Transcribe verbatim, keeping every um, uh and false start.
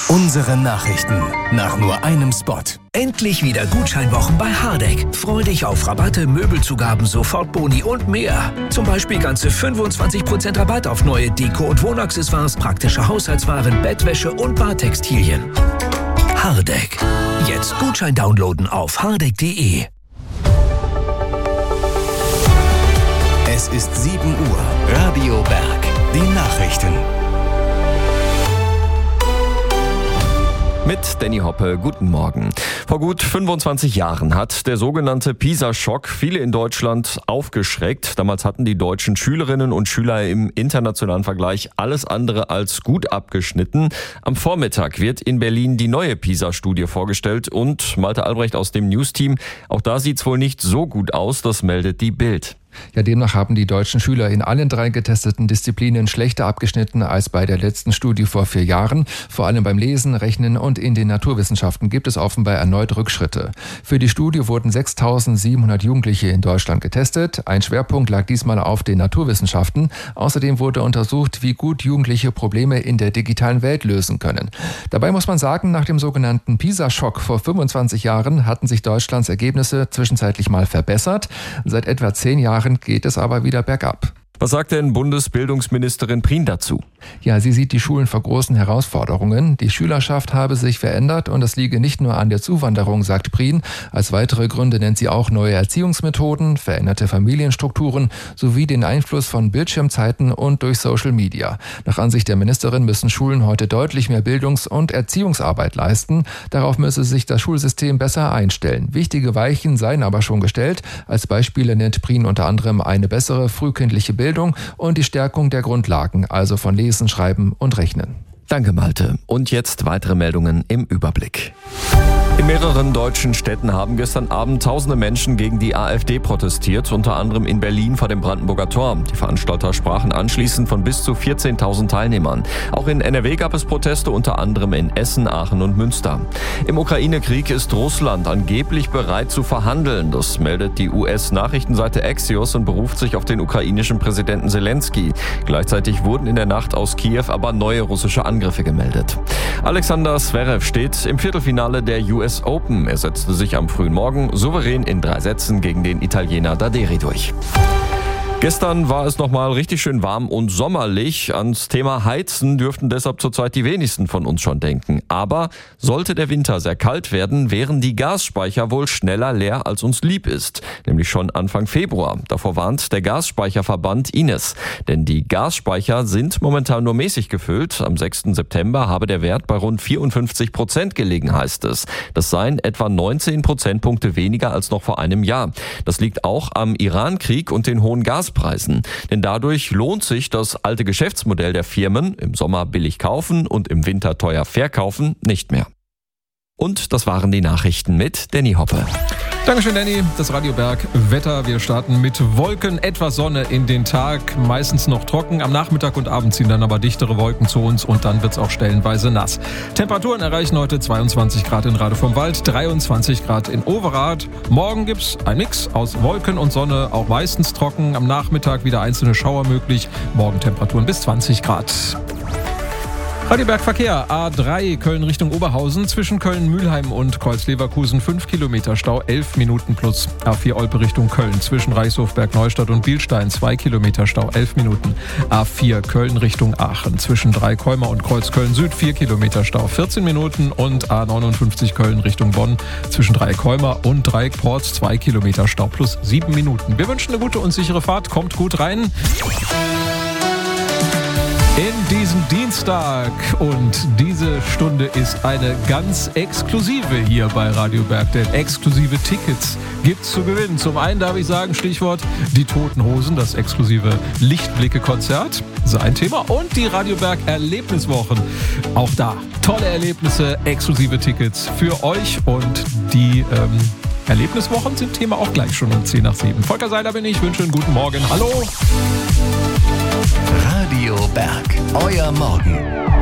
Unsere Nachrichten nach nur einem Spot. Endlich wieder Gutscheinwochen bei Hardegg. Freu dich auf Rabatte, Möbelzugaben, Sofortboni und mehr. Zum Beispiel ganze fünfundzwanzig Prozent Rabatt auf neue Deko- und Wohnaccessoires, praktische Haushaltswaren, Bettwäsche und Badtextilien. Hardegg. Jetzt Gutschein downloaden auf hardegg punkt de. Es ist sieben Uhr. Radio Berg. Die Nachrichten. Mit Danny Hoppe, guten Morgen. Vor gut fünfundzwanzig Jahren hat der sogenannte PISA-Schock viele in Deutschland aufgeschreckt. Damals hatten die deutschen Schülerinnen und Schüler im internationalen Vergleich alles andere als gut abgeschnitten. Am Vormittag wird in Berlin die neue PISA-Studie vorgestellt und Malte Albrecht aus dem News-Team. Auch da sieht's wohl nicht so gut aus, das meldet die Bild. Ja, demnach haben die deutschen Schüler in allen drei getesteten Disziplinen schlechter abgeschnitten als bei der letzten Studie vor vier Jahren. Vor allem beim Lesen, Rechnen und in den Naturwissenschaften gibt es offenbar erneut Rückschritte. Für die Studie wurden sechstausendsiebenhundert Jugendliche in Deutschland getestet. Ein Schwerpunkt lag diesmal auf den Naturwissenschaften. Außerdem wurde untersucht, wie gut Jugendliche Probleme in der digitalen Welt lösen können. Dabei muss man sagen, nach dem sogenannten PISA-Schock vor fünfundzwanzig Jahren hatten sich Deutschlands Ergebnisse zwischenzeitlich mal verbessert. Seit etwa zehn Jahren geht es aber wieder bergab. Was sagt denn Bundesbildungsministerin Prien dazu? Ja, sie sieht die Schulen vor großen Herausforderungen. Die Schülerschaft habe sich verändert und das liege nicht nur an der Zuwanderung, sagt Prien. Als weitere Gründe nennt sie auch neue Erziehungsmethoden, veränderte Familienstrukturen sowie den Einfluss von Bildschirmzeiten und durch Social Media. Nach Ansicht der Ministerin müssen Schulen heute deutlich mehr Bildungs- und Erziehungsarbeit leisten. Darauf müsse sich das Schulsystem besser einstellen. Wichtige Weichen seien aber schon gestellt. Als Beispiele nennt Prien unter anderem eine bessere frühkindliche Bildung und die Stärkung der Grundlagen, also von Lesen, Schreiben und Rechnen. Danke, Malte. Und jetzt weitere Meldungen im Überblick. In mehreren deutschen Städten haben gestern Abend tausende Menschen gegen die AfD protestiert, unter anderem in Berlin vor dem Brandenburger Tor. Die Veranstalter sprachen anschließend von bis zu vierzehntausend Teilnehmern. Auch in N R W gab es Proteste, unter anderem in Essen, Aachen und Münster. Im Ukraine-Krieg ist Russland angeblich bereit zu verhandeln. Das meldet die U S-Nachrichtenseite Axios und beruft sich auf den ukrainischen Präsidenten Zelensky. Gleichzeitig wurden in der Nacht aus Kiew aber neue russische Angriffe gemeldet. Alexander Zverev steht im Viertelfinale der U S Open. Er setzte sich am frühen Morgen souverän in drei Sätzen gegen den Italiener Daderi durch. Gestern war es nochmal richtig schön warm und sommerlich. Ans Thema Heizen dürften deshalb zurzeit die wenigsten von uns schon denken. Aber sollte der Winter sehr kalt werden, wären die Gasspeicher wohl schneller leer, als uns lieb ist. Nämlich schon Anfang Februar. Davor warnt der Gasspeicherverband I N E S. Denn die Gasspeicher sind momentan nur mäßig gefüllt. Am sechsten September habe der Wert bei rund vierundfünfzig Prozent gelegen, heißt es. Das seien etwa neunzehn Prozentpunkte weniger als noch vor einem Jahr. Das liegt auch am Iran-Krieg und den hohen Gaspreisen. Preisen. Denn dadurch lohnt sich das alte Geschäftsmodell der Firmen, im Sommer billig kaufen und im Winter teuer verkaufen, nicht mehr. Und das waren die Nachrichten mit Danny Hoppe. Dankeschön, Danny. Das Radio Berg Wetter. Wir starten mit Wolken, etwas Sonne in den Tag, meistens noch trocken. Am Nachmittag und Abend ziehen dann aber dichtere Wolken zu uns und dann wird es auch stellenweise nass. Temperaturen erreichen heute zweiundzwanzig Grad in Rade vom Wald, dreiundzwanzig Grad in Overath. Morgen gibt's ein Mix aus Wolken und Sonne, auch meistens trocken. Am Nachmittag wieder einzelne Schauer möglich. Morgen Temperaturen bis zwanzig Grad. Radio Berg Verkehr, A drei Köln Richtung Oberhausen, zwischen Köln-Mülheim und Kreuz-Leverkusen fünf Kilometer Stau, elf Minuten plus. A vier Olpe Richtung Köln, zwischen Reichshof-Berg Neustadt und Bielstein, zwei Kilometer Stau, elf Minuten. A vier Köln Richtung Aachen, zwischen Dreikäumer und Kreuz-Köln Süd, vier Kilometer Stau, vierzehn Minuten. Und A neunundfünfzig Köln Richtung Bonn, zwischen Dreikäumer und Dreieckport, zwei Kilometer Stau plus sieben Minuten. Wir wünschen eine gute und sichere Fahrt, kommt gut rein in diesen Dienstag, und diese Stunde ist eine ganz exklusive hier bei Radio Berg, denn exklusive Tickets gibt's zu gewinnen. Zum einen darf ich sagen, Stichwort die Toten Hosen, das exklusive Lichtblicke-Konzert, sein Thema, und die Radio Berg Erlebniswochen. Auch da tolle Erlebnisse, exklusive Tickets für euch, und die ähm, Erlebniswochen sind Thema auch gleich schon um zehn nach sieben. Volker Seiler bin ich, wünsche einen guten Morgen. Hallo! Radio Berg, euer Morgen.